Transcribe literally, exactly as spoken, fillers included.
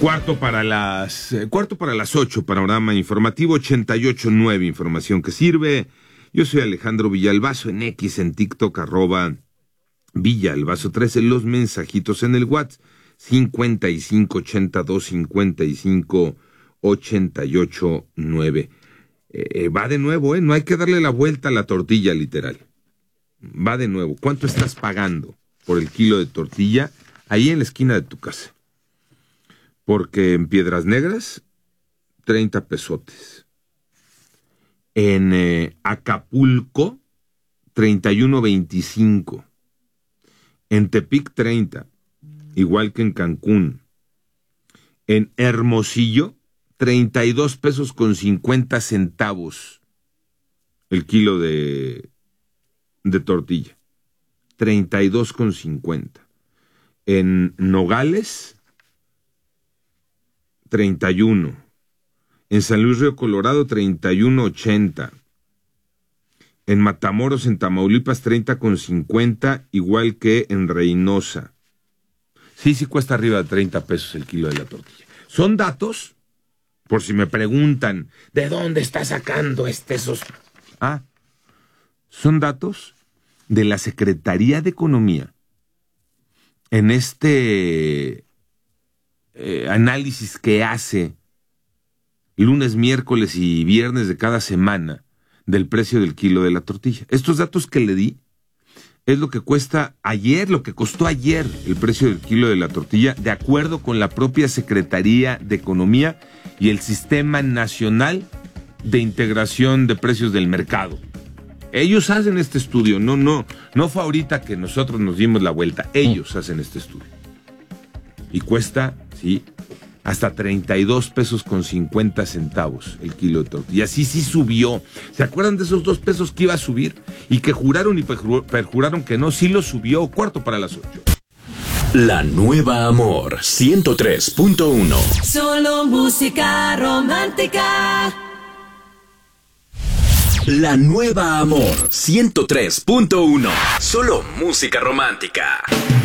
Cuarto para las eh, cuarto para las ocho, panorama informativo ochenta y ocho punto nueve, información que sirve. Yo soy Alejandro Villalbazo, en X, en TikTok, arroba Villalbazo trece, los mensajitos en el WhatsApp, cincuenta y cinco ochenta y dos cincuenta y cinco ochenta y ocho nueve. Eh, va de nuevo, ¿eh? No hay que darle la vuelta a la tortilla, literal. Va de nuevo. ¿Cuánto estás pagando por el kilo de tortilla ahí en la esquina de tu casa? Porque en Piedras Negras, treinta pesotes. En eh, Acapulco, treinta y uno veinticinco. En Tepic, treinta. Igual que en Cancún. En Hermosillo, treinta y dos pesos con cincuenta centavos el kilo de, de tortilla. treinta y dos con cincuenta. En Nogales, treinta y uno. En San Luis Río Colorado, treinta y uno ochenta. En Matamoros, en Tamaulipas, treinta con cincuenta, igual que en Reynosa. Sí, sí cuesta arriba de treinta pesos el kilo de la tortilla. Son datos, por si me preguntan, ¿de dónde está sacando este esos? Ah, son datos de la Secretaría de Economía. En este eh, análisis que hace lunes, miércoles y viernes de cada semana del precio del kilo de la tortilla. Estos datos que le di es lo que cuesta ayer, lo que costó ayer el precio del kilo de la tortilla, de acuerdo con la propia Secretaría de Economía y el Sistema Nacional de Integración de Precios del Mercado. Ellos hacen este estudio, no, no, no fue ahorita que nosotros nos dimos la vuelta, ellos hacen este estudio. Y cuesta, sí, hasta treinta y dos pesos con cincuenta centavos el kilo de tortilla. Sí, sí subió. ¿Se acuerdan de esos dos pesos que iba a subir? Y que juraron y perjuraron que no, sí lo subió. Cuarto para las ocho. La Nueva Amor, ciento tres punto uno. Solo música romántica. La Nueva Amor, ciento tres punto uno. Solo música romántica.